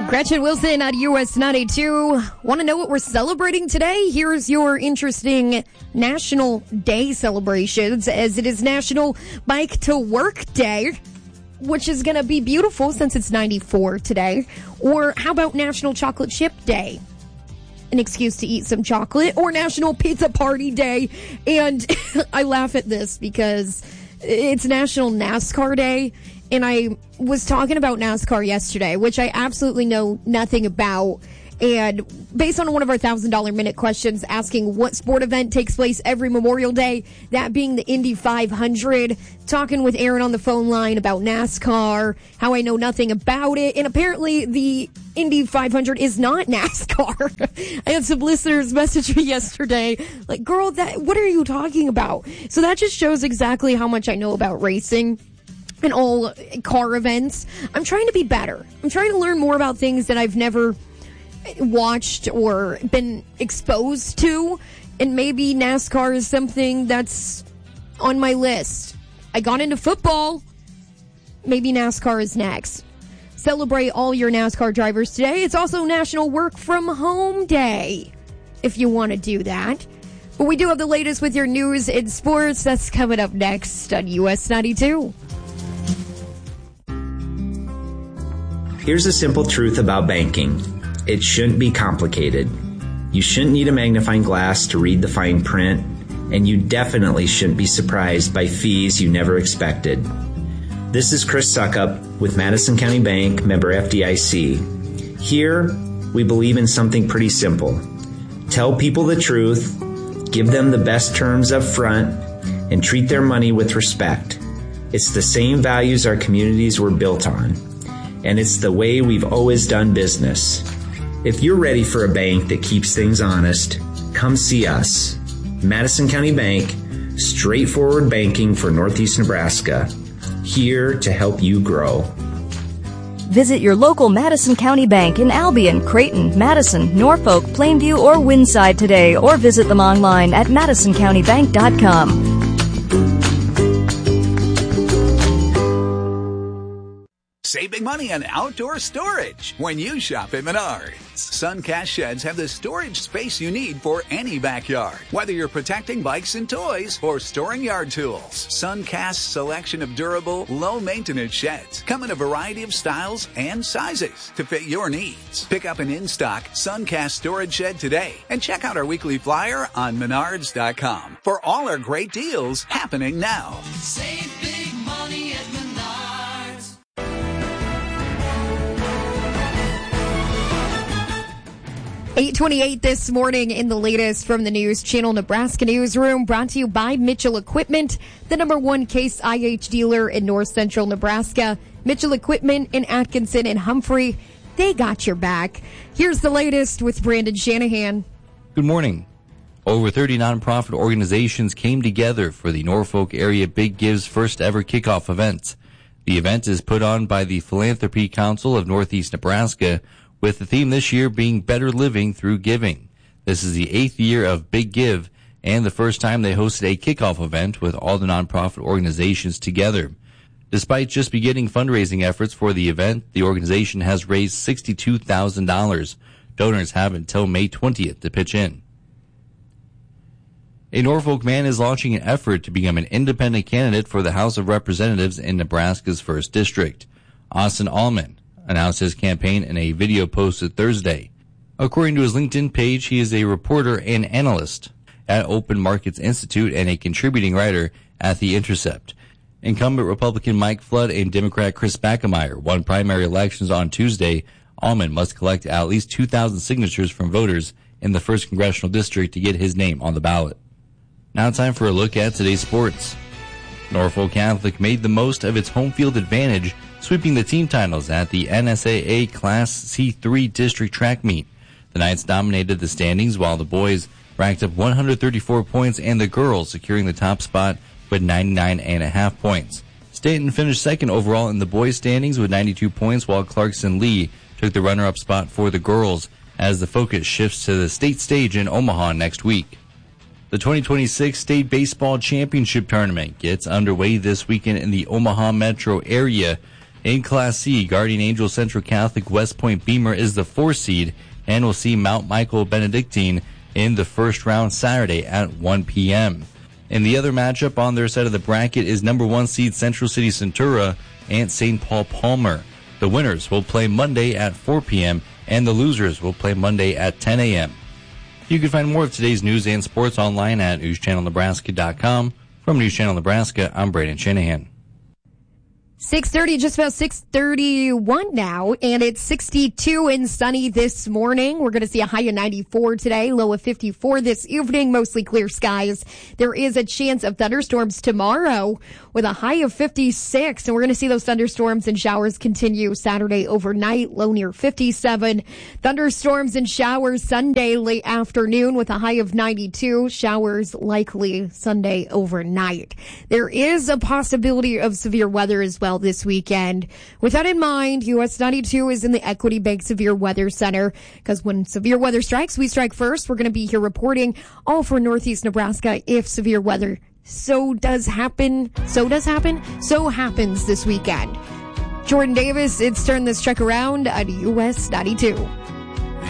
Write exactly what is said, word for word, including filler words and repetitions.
Gretchen Wilson at U S ninety-two. Want to know what we're celebrating today? Here's your interesting National Day celebrations, as it is National Bike to Work Day, which is going to be beautiful since it's ninety-four today. Or how about National Chocolate Chip Day? An excuse to eat some chocolate. Or National Pizza Party Day. And I laugh at this because it's National NASCAR Day. And I was talking about NASCAR yesterday, which I absolutely know nothing about. And based on one of our one thousand dollars minute questions asking what sport event takes place every Memorial Day, that being the Indy five hundred, talking with Aaron on the phone line about NASCAR, how I know nothing about it. And apparently the Indy five hundred is not NASCAR. I had some listeners message me yesterday, like, girl, that what are you talking about? So that just shows exactly how much I know about racing and all car events. I'm trying to be better. I'm trying to learn more about things that I've never watched or been exposed to. And maybe NASCAR is something that's on my list. I got into football. Maybe NASCAR is next. Celebrate all your NASCAR drivers today. It's also National Work From Home Day, if you want to do that. But we do have the latest with your news and sports. That's coming up next on U S ninety-two. Here's a simple truth about banking. It shouldn't be complicated. You shouldn't need a magnifying glass to read the fine print, and you definitely shouldn't be surprised by fees you never expected. This is Chris Suckup with Madison County Bank, member F D I C. Here, we believe in something pretty simple. Tell people the truth, give them the best terms up front, and treat their money with respect. It's the same values our communities were built on. And it's the way we've always done business. If you're ready for a bank that keeps things honest, come see us. Madison County Bank, straightforward banking for Northeast Nebraska. Here to help you grow. Visit your local Madison County Bank in Albion, Creighton, Madison, Norfolk, Plainview, or Winside today, or visit them online at madison county bank dot com. Save big money on outdoor storage when you shop at Menards. Suncast sheds have the storage space you need for any backyard. Whether you're protecting bikes and toys or storing yard tools, Suncast's selection of durable, low-maintenance sheds come in a variety of styles and sizes to fit your needs. Pick up an in-stock Suncast storage shed today and check out our weekly flyer on menards dot com for all our great deals happening now. Save big money at Menards. eight twenty-eight this morning in the latest from the News Channel Nebraska Newsroom, brought to you by Mitchell Equipment, the number one Case I H dealer in North Central Nebraska. Mitchell Equipment in Atkinson and Humphrey, they got your back. Here's the latest with Brandon Shanahan. Good morning. Over thirty nonprofit organizations came together for the Norfolk area Big Give's first ever kickoff event. The event is put on by the Philanthropy Council of Northeast Nebraska, with the theme this year being Better Living Through Giving. This is the eighth year of Big Give and the first time they hosted a kickoff event with all the nonprofit organizations together. Despite just beginning fundraising efforts for the event, the organization has raised sixty-two thousand dollars. Donors have until May twentieth to pitch in. A Norfolk man is launching an effort to become an independent candidate for the House of Representatives in Nebraska's first District. Austin Allman announced his campaign in a video posted Thursday. According to his LinkedIn page, he is a reporter and analyst at Open Markets Institute and a contributing writer at The Intercept. Incumbent Republican Mike Flood and Democrat Chris Backemeyer won primary elections on Tuesday. Allman must collect at least two thousand signatures from voters in the first congressional district to get his name on the ballot. Now time for a look at today's sports. Norfolk Catholic made the most of its home field advantage, sweeping the team titles at the N S A A Class C three district track meet. The Knights dominated the standings while the boys racked up one hundred thirty-four points and the girls securing the top spot with ninety-nine and a half points. Staunton finished second overall in the boys standings with ninety-two points, while Clarkson Lee took the runner-up spot for the girls as the focus shifts to the state stage in Omaha next week. The twenty twenty-six State Baseball Championship Tournament gets underway this weekend in the Omaha metro area. In Class C, Guardian Angel Central Catholic West Point Beamer is the four seed and will see Mount Michael Benedictine in the first round Saturday at one p.m. And the other matchup on their side of the bracket is number one seed Central City Centura and Saint Paul Palmer. The winners will play Monday at four p.m. and the losers will play Monday at ten a.m. You can find more of today's news and sports online at news channel nebraska dot com. From News Channel Nebraska, I'm Braden Shanahan. six thirty, just about six thirty-one now, and it's sixty-two and sunny this morning. We're going to see a high of ninety-four today, low of fifty-four this evening, mostly clear skies. There is a chance of thunderstorms tomorrow with a high of fifty-six, and we're going to see those thunderstorms and showers continue Saturday overnight, low near fifty-seven. Thunderstorms and showers Sunday late afternoon with a high of ninety-two, showers likely Sunday overnight. There is a possibility of severe weather as well this weekend. With that in mind, U S ninety-two is in the Equity Bank Severe Weather Center because when severe weather strikes, we strike first. We're going to be here reporting all for Northeast Nebraska if severe weather so does happen, so does happen, so happens this weekend. Jordan Davis, it's turned this check around on U S ninety-two.